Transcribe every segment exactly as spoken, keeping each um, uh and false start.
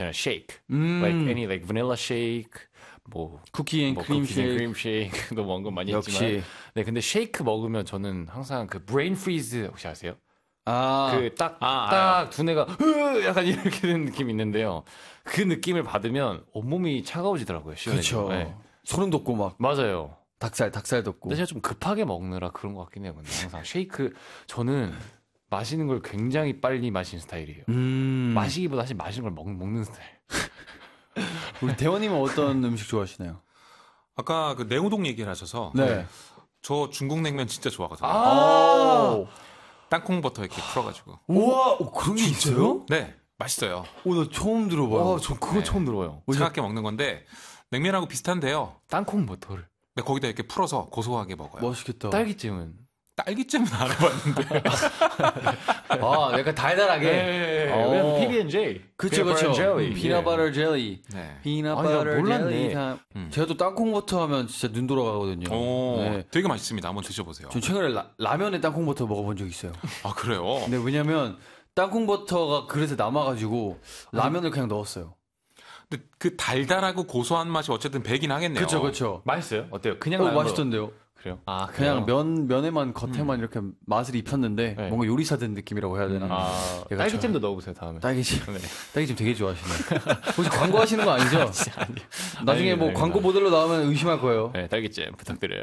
있잖아요. shake. 음. like any like vanilla shake. 뭐 쿠키 앤 뭐 크림 쿠키 앤 쉐이크. 크림 쉐이크도 먹은 거 많이 역시. 했지만. 네, 근데 쉐이크 먹으면 저는 항상 그 브레인 프리즈 혹시 아세요? 아. 그 딱 아, 딱 두뇌가 으 약간 이렇게 되는 느낌이 있는데요. 그 느낌을 받으면 온몸이 차가워지더라고요. 시원해지고. 그렇죠. 네. 소름 돋고 막 맞아요. 닭살 닭살 돋고. 근데 제가 좀 급하게 먹느라 그런 것 같긴 해요. 근데 항상 쉐이크 저는 마시는 걸 굉장히 빨리 마시는 스타일이에요. 음. 마시기보다 사실 마시는 걸 먹, 먹는 스타일. 우리 대원님은 어떤 음식 좋아하시나요? 아까 그 냉우동 얘기를 하셔서 네. 저 중국 냉면 진짜 좋아하거든요. 아, 땅콩 버터 이렇게 풀어가지고. 우와, 어, 그런 게 있어요? 네, 맛있어요. 오, 나 처음 들어봐요. 와, 저 그거 네. 처음 들어요. 차갑게 먹는 건데 냉면하고 비슷한데요. 땅콩 버터를. 근데 거기다 이렇게 풀어서 고소하게 먹어요. 멋있겠다. 딸기찜은. 딸기잼은 안 해봤는데. 아, 약간 달달하게. 네, 어. 왜냐면 피비 앤 제이. 그쵸, 그쵸. 젤리. 피넛버터 젤리. 네. 피넛버터 아니, 나 몰랐네. 젤리. 다- 음. 제가 또 땅콩버터 하면 진짜 눈 돌아가거든요. 오, 네. 되게 맛있습니다. 한번 드셔보세요. 전 최근에 라, 라면에 땅콩버터 먹어본 적 있어요. 아 그래요? 근데 왜냐면 땅콩버터가 그릇에 남아가지고 라면을 그냥 넣었어요. 근데 그 달달하고 고소한 맛이 어쨌든 배긴 하겠네요. 그쵸, 그쵸. 맛있어요? 어때요? 그냥 어, 라면 맛있던데요. 그래요? 아, 그냥 면, 면에만 겉에만 이렇게 맛을 입혔는데 네. 뭔가 요리사 된 느낌이라고 해야 되나? 아, 얘가 딸기잼도 넣어보세요 다음에. 딸기찜. 네. 딸기찜 되게 좋아하시네. 혹시 광고 하시는 거 아니죠? 나중에 뭐 아닙니다, 광고 아닙니다. 모델로 나오면 의심할 거예요. 네, 딸기잼 부탁드려요.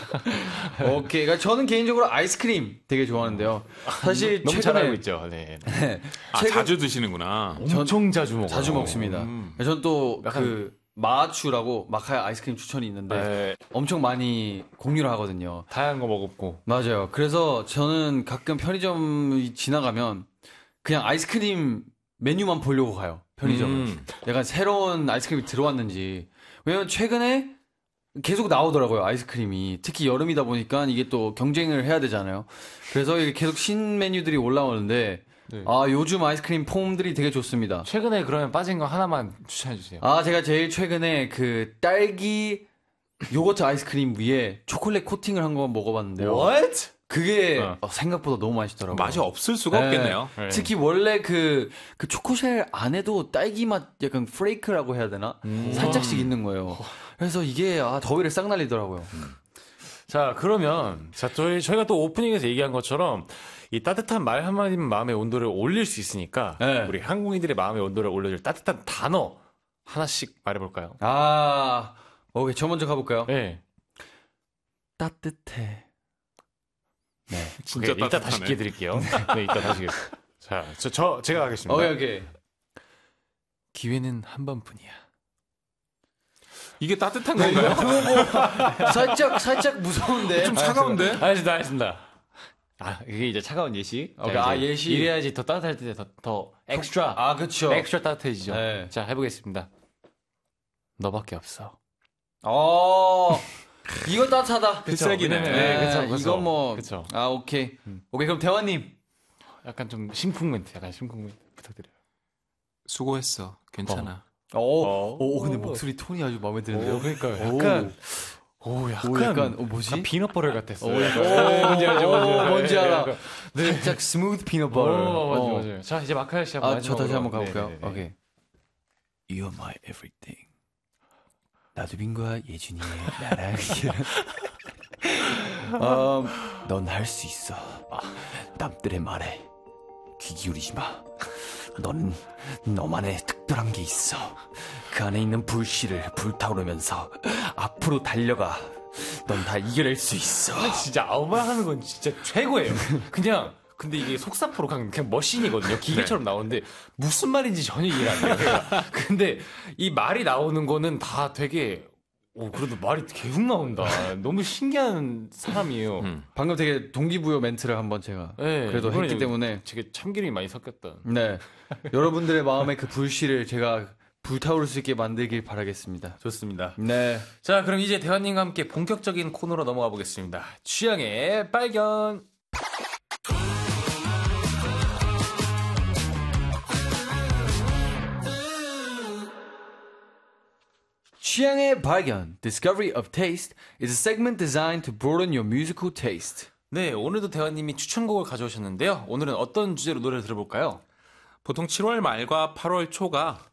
오케이. 그러니까 저는 개인적으로 아이스크림 되게 좋아하는데요. 사실 너무 최근에 잘 알고 있죠. 네. 네. 아, 최근- 자주 드시는구나. 엄청 자주 먹어요. 자주 먹습니다. 음. 전 또 약간- 그 마추라고 마카야 아이스크림 추천이 있는데 네, 엄청 많이 공유를 하거든요. 다양한 거 먹었고. 맞아요. 그래서 저는 가끔 편의점 지나가면 그냥 아이스크림 메뉴만 보려고 가요. 편의점을. 음. 약간 새로운 아이스크림이 들어왔는지. 왜냐면 최근에 계속 나오더라고요. 아이스크림이. 특히 여름이다 보니까 이게 또 경쟁을 해야 되잖아요. 그래서 이게 계속 신 메뉴들이 올라오는데 네. 아, 요즘 아이스크림 폼들이 되게 좋습니다. 최근에 그러면 빠진 거 하나만 추천해 주세요. 아, 제가 제일 최근에 그 딸기 요거트 아이스크림 위에 초콜릿 코팅을 한 거 먹어봤는데요. What? 그게 어. 어, 생각보다 너무 맛있더라고요. 맛이 없을 수가 네. 없겠네요. 네. 특히 원래 그, 그 초코쉘 안에도 딸기 맛 약간 프레이크라고 해야 되나? 살짝씩 있는 거예요. 그래서 이게 아, 더위를 싹 날리더라고요. 자, 그러면 자, 저희 저희가 또 오프닝에서 얘기한 것처럼 이 따뜻한 말 한마디면 마음의 온도를 올릴 수 있으니까 네. 우리 한국인들의 마음의 온도를 올려줄 따뜻한 단어 하나씩 말해볼까요? 아, 오케이. 저 먼저 가볼까요? 네. 따뜻해. 네. 진짜 오케이, 이따 다시 따뜻하네. 기회 드릴게요. 네, 이따 다시 기회. 자, 저, 저 제가 하겠습니다. 오케이, 오케이. 기회는 한 번뿐이야. 이게 따뜻한 건가요? 살짝, 살짝 무서운데. 좀 차가운데? 알겠습니다, 알겠습니다. 아, 이게 이제 차가운 예시. 자, 오케이, 이제 아, 예시. 이래야지 더 따뜻할 때 더 더 엑스트라. 아, 그쵸. 엑스트라 따뜻해지죠. 네. 자, 해보겠습니다. 너밖에 없어. 어, 이거 따뜻하다. 필살기네. 네, 네, 그쵸, 그쵸. 이건 뭐. 그쵸. 아, 오케이. 오케이, 그럼 대화님. 약간 좀 심쿵 멘트, 약간 심쿵 멘트 부탁드려요. 수고했어. 괜찮아. 오, 어. 오, 근데 목소리 톤이 아주 마음에 드는데요? 오, 그러니까요. 오. 약간, 오, 약간, 오, 약간, 어, 뭐지? 약간 피넛버터 같았어요. 오, 약간. 오, 뭔지 알죠, 뭔지 오, 알죠. 뭔지 예, 알아. 약간. 살짝 스무드 피넛 오, 버터. 맞아, 어. 맞아요. 자, 이제 마카야 씨 한번 아, 저 다시 한번 마지막으로. 가볼까요? 네네네. 오케이. You're my everything. 나도 빈거야, 예준이. 나랑. 음, 넌 할 수 있어. 남들의 말에 귀 기울이지 마. 넌 너만의 특별한 게 있어. 그 안에 있는 불씨를 불타오르면서 앞으로 달려가. 넌 다 이겨낼 수 있어. 아, 진짜 아우바 하는 건 진짜 최고예요. 그냥 근데 이게 속사포로 그냥, 그냥 머신이거든요. 기계처럼 나오는데 무슨 말인지 전혀 이해가 안 돼요. 그러니까. 근데 이 말이 나오는 거는 다 되게 오 그래도 말이 계속 나온다. 너무 신기한 사람이에요. 음. 방금 되게 동기부여 멘트를 한번 제가 네, 그래도 이번에 했기 때문에 되게 참기름이 많이 섞였던. 네 여러분들의 마음에 그 불씨를 제가 불타오를 수 있게 만들길 바라겠습니다. 좋습니다. 네. 자, 그럼 이제 대화님과 함께 본격적인 코너로 넘어가 보겠습니다. 취향의 발견. 취향의 발견, Discovery of Taste, is a segment designed to broaden your musical taste. 네, 오늘도 대화님이 추천곡을 가져오셨는데요. 오늘은 어떤 주제로 노래를 들어볼까요? 보통 칠월 말과 팔월 초가